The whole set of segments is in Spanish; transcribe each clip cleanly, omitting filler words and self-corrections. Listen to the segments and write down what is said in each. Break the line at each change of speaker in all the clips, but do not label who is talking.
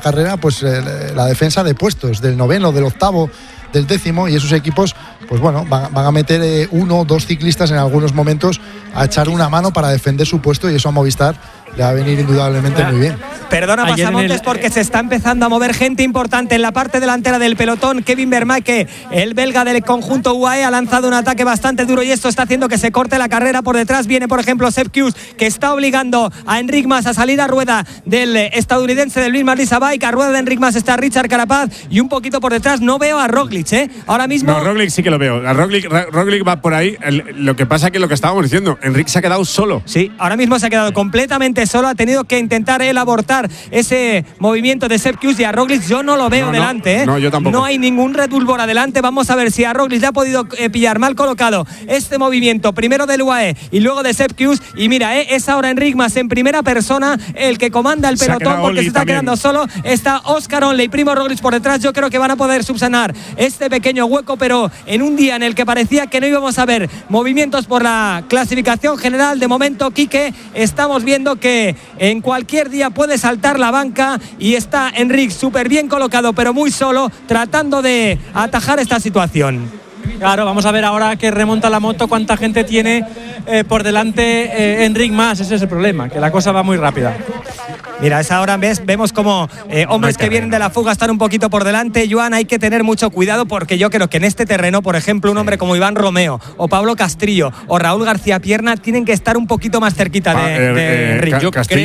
carrera pues la defensa de puestos, del 9º, del 8º, del 10º, y esos equipos pues bueno, van a meter 1 o 2 ciclistas en algunos momentos a echar una mano para defender su puesto, y eso a Movistar le va a venir indudablemente muy bien.
Perdona, Pasamontes, porque se está empezando a mover gente importante en la parte delantera del pelotón. Kevin Vermaeke, el belga del conjunto UAE, ha lanzado un ataque bastante duro y esto está haciendo que se corte la carrera. Por detrás viene, por ejemplo, Sepp Kuss, que está obligando a Enric Mas a salir a rueda del estadounidense del Luis Marlisa Bike. A rueda de Enric Mas está Richard Carapaz y un poquito por detrás no veo a Roglic, ahora mismo.
No, Roglic sí que lo veo. Roglic va por ahí. Lo que pasa es que lo que estábamos diciendo, Enric se ha quedado solo.
Sí, ahora mismo se ha quedado completamente solo, ha tenido que intentar él abortar ese movimiento de Sepp Kuss, y a Roglic yo no lo veo delante.
No, yo tampoco.
No hay ningún Red Bull por adelante. Vamos a ver si a Roglic le ha podido pillar mal colocado este movimiento, primero del UAE y luego de Sepp Kuss, y mira, es ahora Enric Mas en primera persona el que comanda el pelotón, porque se está quedando solo. Está Oscar Onley, Primo Roglic por detrás. Yo creo que van a poder subsanar este pequeño hueco, pero en un día en el que parecía que no íbamos a ver movimientos por la clasificación general, de momento, Quique, estamos viendo que en cualquier día puede saltar la banca, y está Enric súper bien colocado pero muy solo, tratando de atajar esta situación.
Claro, vamos a ver ahora que remonta la moto cuánta gente tiene por delante Enric Mas. Ese es el problema, que la cosa va muy rápida.
Mira, es ahora vemos como hombres que vienen de la fuga están un poquito por delante. Joan, hay que tener mucho cuidado, porque yo creo que en este terreno, por ejemplo, un hombre como Iván Romeo o Pablo Castrillo o Raúl García Pierna tienen que estar un poquito más cerquita de Enric.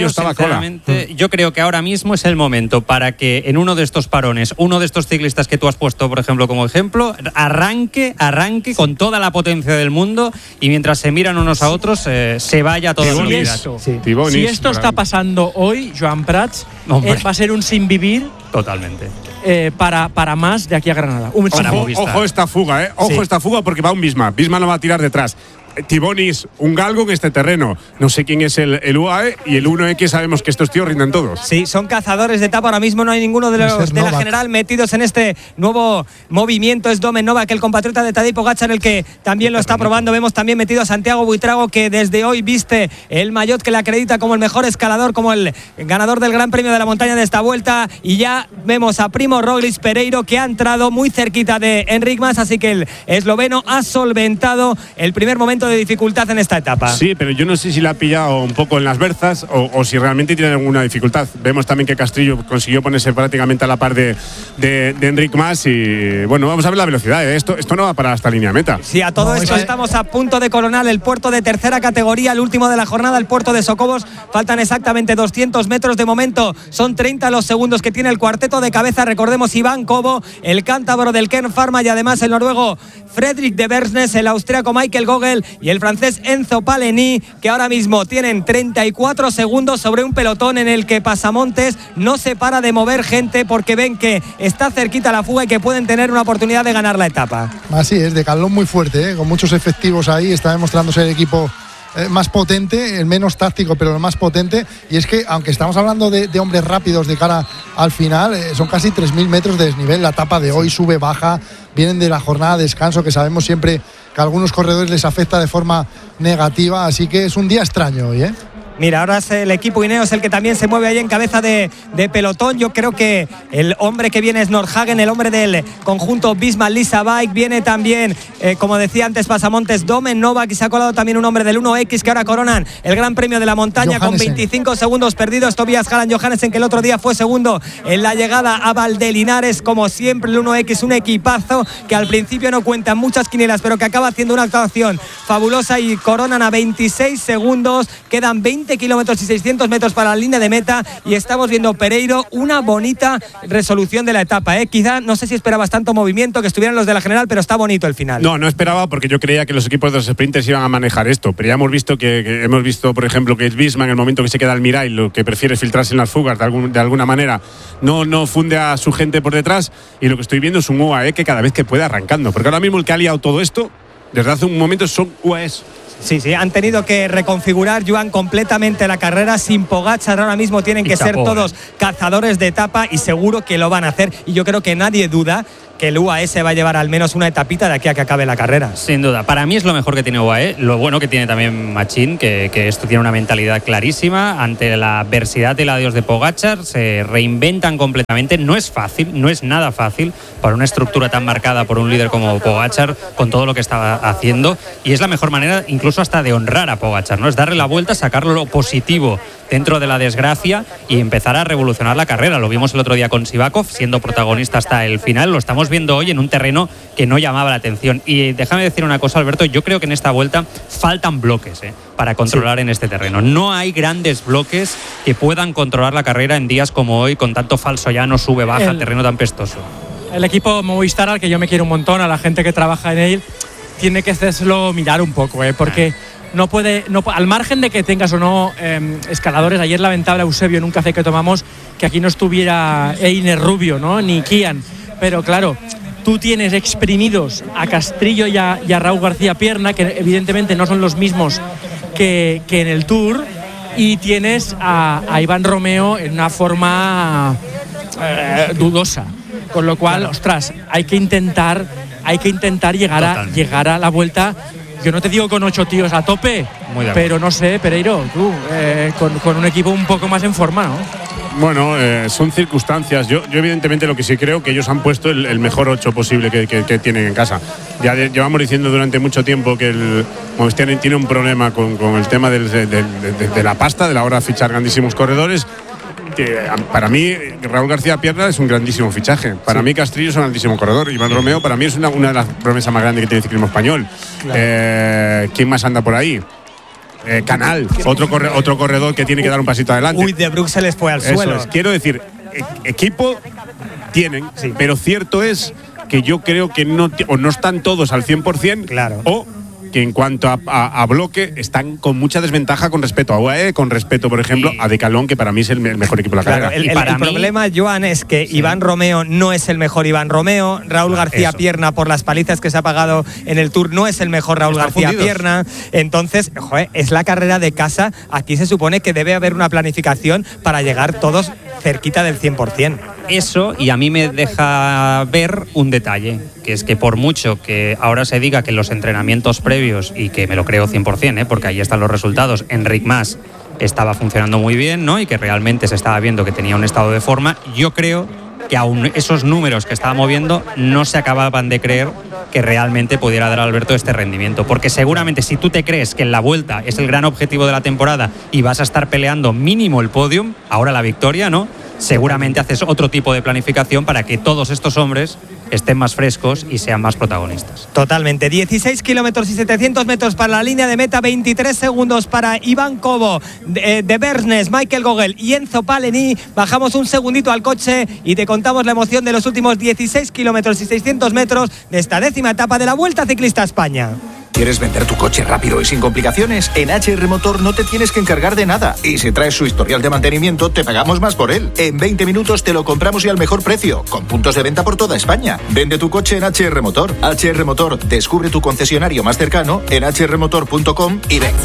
Yo creo que ahora mismo es el momento para que en uno de estos parones, uno de estos ciclistas que tú has puesto, por ejemplo, como ejemplo, arranque con toda la potencia del mundo, y mientras se miran unos a otros se vaya todo a olvidar.
Si esto está pasando hoy, Joan Prats, va a ser un sin vivir
totalmente
para Mas de aquí a Granada.
Ojo esta fuga, ojo esta fuga, porque va un Bisma no va a tirar detrás. Tibonis, un galgo en este terreno. No sé quién es el UAE, y el 1X sabemos que estos tíos rinden todos.
Sí, son cazadores de etapa. Ahora mismo no hay ninguno de los de la general metidos en este nuevo movimiento. Es Domen Novak, el compatriota de Tadej Pogačar, el que también lo está probando. Vemos también metido a Santiago Buitrago, que desde hoy viste el maillot que le acredita como el mejor escalador, como el ganador del Gran Premio de la Montaña de esta vuelta. Y ya vemos a Primo Roglic Pereiro, que ha entrado muy cerquita de Enric Mas, así que el esloveno ha solventado el primer momento de dificultad en esta etapa.
Sí, pero yo no sé si la ha pillado un poco en las berzas o si realmente tiene alguna dificultad. Vemos también que Castrillo consiguió ponerse prácticamente a la par de Enric Mas, y bueno, vamos a ver la velocidad. Esto no va para esta línea meta.
Sí, a todo esto estamos a punto de coronar el puerto de tercera categoría, el último de la jornada, el puerto de Socobos. Faltan exactamente 200 metros de momento. Son 30 los segundos que tiene el cuarteto de cabeza. Recordemos, Iván Cobo, el cántabro del Kern Pharma, y además el noruego Fredrik de Bersnes, el austriaco Michael Gogel y el francés Enzo Paleni, que ahora mismo tienen 34 segundos sobre un pelotón en el que Pasamontes no se para de mover gente, porque ven que está cerquita la fuga y que pueden tener una oportunidad de ganar la etapa.
Así es, de calón muy fuerte, con muchos efectivos ahí. Está demostrándose el equipo más potente, el menos táctico, pero el más potente. Y es que, aunque estamos hablando de hombres rápidos de cara al final, son casi 3.000 metros de desnivel. La etapa de hoy sube, baja, vienen de la jornada de descanso, que sabemos siempre que a algunos corredores les afecta de forma negativa, así que es un día extraño hoy,
Mira, ahora es el equipo Ineos el que también se mueve ahí en cabeza de pelotón. Yo creo que el hombre que viene es Nordhagen, el hombre del conjunto Visma Lisa Bike. Viene también, como decía antes Pasamontes, Domen Novak, y se ha colado también un hombre del 1X que ahora coronan el Gran Premio de la Montaña con 25 segundos perdidos. Tobias Haran Johannesen, que el otro día fue segundo en la llegada a Valdelinares. Como siempre, el 1X, un equipazo que al principio no cuenta muchas quinielas, pero que acaba haciendo una actuación fabulosa, y coronan a 26 segundos. Quedan 20 kilómetros y 600 metros para la línea de meta, y estamos viendo Pereiro, una bonita resolución de la etapa. Quizá, no sé si esperabas tanto movimiento, que estuvieran los de la general, pero está bonito el final.
No esperaba, porque yo creía que los equipos de los sprinters iban a manejar esto, pero ya hemos visto por ejemplo, que el Visma, en el momento que se queda al Mirai, lo que prefiere filtrarse en las fugas de alguna manera, no funde a su gente por detrás, y lo que estoy viendo es un UAE que cada vez que puede arrancando, porque ahora mismo el que ha liado todo esto desde hace un momento son UAEs.
Sí, han tenido que reconfigurar, Joan, completamente la carrera. Sin Pogačar ahora mismo tienen que ser todos cazadores de etapa, y seguro que lo van a hacer. Y yo creo que nadie duda que el UAE se va a llevar al menos una etapita de aquí a que acabe la carrera.
Sin duda, para mí es lo mejor que tiene UAE, lo bueno que tiene también Machín, que esto tiene una mentalidad clarísima. Ante la adversidad y el adiós de Pogačar, se reinventan completamente. No es fácil, no es nada fácil para una estructura tan marcada por un líder como Pogačar, con todo lo que estaba haciendo, y es la mejor manera incluso hasta de honrar a Pogačar, ¿no? Es darle la vuelta, sacarlo lo positivo dentro de la desgracia y empezar a revolucionar la carrera. Lo vimos el otro día con Sivakov, siendo protagonista hasta el final. Lo estamos viendo hoy en un terreno que no llamaba la atención. Y déjame decir una cosa, Alberto, yo creo que en esta vuelta faltan bloques para controlar en este terreno. No hay grandes bloques que puedan controlar la carrera en días como hoy, con tanto falso llano, sube, baja, terreno tan pestoso.
El equipo Movistar, al que yo me quiero un montón, a la gente que trabaja en él, tiene que hacerlo mirar un poco, porque no puede, al margen de que tengas o no escaladores. Ayer lamentable, Eusebio, en un café que tomamos, que aquí no estuviera Einer Rubio, ¿no? Ni Kian, pero claro, tú tienes exprimidos a Castrillo y a Raúl García Pierna, que evidentemente no son los mismos que en el Tour, y tienes a Iván Romeo en una forma dudosa, con lo cual, ostras, hay que intentar llegar a la vuelta. Yo no te digo con 8 tíos a tope, pero no sé, Pereiro, tú, con un equipo un poco más en forma, ¿no?
Bueno, son circunstancias. Yo evidentemente lo que sí creo que ellos han puesto el mejor 8 posible que tienen en casa. Ya llevamos diciendo durante mucho tiempo que el Movistar tiene un problema con el tema de la pasta, de la hora de fichar grandísimos corredores. Para mí, Raúl García Pierna es un grandísimo fichaje. Para mí, Castrillo es un grandísimo corredor. Iván Romeo, para mí, es una de las promesas más grandes que tiene el ciclismo español. Claro. ¿Quién más anda por ahí? Canal, otro corredor que tiene que dar un pasito adelante.
Uy, de Brooks se les fue al suelo.
Quiero decir, equipo tienen, pero cierto es que yo creo que no están todos al 100%,
claro,
o que en cuanto a bloque están con mucha desventaja con respecto a UAE, con respecto, por ejemplo, a Decathlon, que para mí es el mejor equipo de la carrera.
El problema, Joan, es que Iván Romeo no es el mejor Iván Romeo, Raúl García Pierna, por las palizas que se ha pagado en el Tour, no es el mejor Raúl García Pierna. Entonces, es la carrera de casa. Aquí se supone que debe haber una planificación para llegar todos cerquita del 100%.
Eso, y a mí me deja ver un detalle, que es que por mucho que ahora se diga que los entrenamientos previos, y que me lo creo 100%, porque ahí están los resultados, Enric Mas estaba funcionando muy bien, ¿no? Y que realmente se estaba viendo que tenía un estado de forma, yo creo que aún esos números que estaba moviendo no se acababan de creer que realmente pudiera dar a Alberto este rendimiento, porque seguramente si tú te crees que en la Vuelta es el gran objetivo de la temporada y vas a estar peleando mínimo el podium, ahora la victoria, ¿no? Seguramente haces otro tipo de planificación para que todos estos hombres estén más frescos y sean más protagonistas.
Totalmente. 16 kilómetros y 700 metros para la línea de meta, 23 segundos para Iván Cobo, de Bernes, Michael Gogel y Enzo Paleni. Bajamos un segundito al coche y te contamos la emoción de los últimos 16 kilómetros y 600 metros de esta 10ª etapa de la Vuelta Ciclista a España.
¿Quieres vender tu coche rápido y sin complicaciones? En HR Motor no te tienes que encargar de nada. Y si traes su historial de mantenimiento, te pagamos más por él. En 20 minutos te lo compramos y al mejor precio, con puntos de venta por toda España. Vende tu coche en HR Motor. HR Motor, descubre tu concesionario más cercano en hrmotor.com y ven.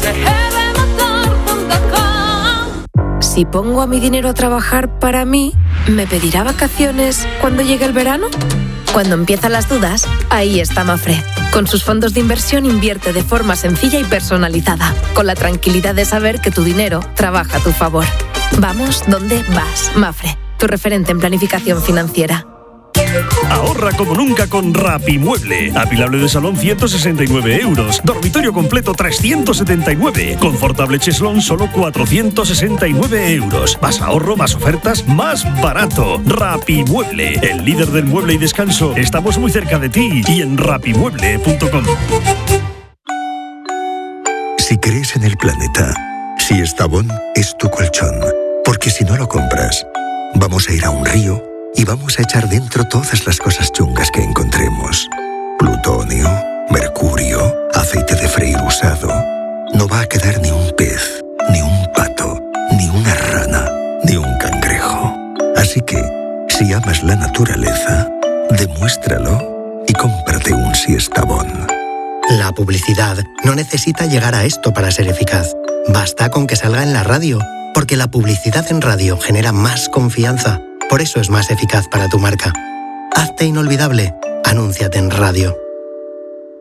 Si pongo a mi dinero a trabajar para mí, ¿me pedirá vacaciones cuando llegue el verano? Cuando empiezan las dudas, ahí está Mafre. Con sus fondos de inversión invierte de forma sencilla y personalizada, con la tranquilidad de saber que tu dinero trabaja a tu favor. Vamos donde vas, Mafre, tu referente en planificación financiera.
Ahorra como nunca con Rapimueble. Apilable de salón 169 euros. Dormitorio completo 379. Confortable cheslón solo 469 euros. Más ahorro, más ofertas, más barato. Rapimueble, el líder del mueble y descanso. Estamos muy cerca de ti y en rapimueble.com.
Si crees en el planeta, si Estavón es tu colchón. Porque si no lo compras, vamos a ir a un río y vamos a echar dentro todas las cosas chungas que encontremos. Plutonio, mercurio, aceite de freír usado. No va a quedar ni un pez, ni un pato, ni una rana, ni un cangrejo. Así que, si amas la naturaleza, demuéstralo y cómprate un Siestabón.
La publicidad no necesita llegar a esto para ser eficaz. Basta con que salga en la radio, porque la publicidad en radio genera más confianza. Por eso es más eficaz para tu marca. Hazte inolvidable Anúnciate en radio.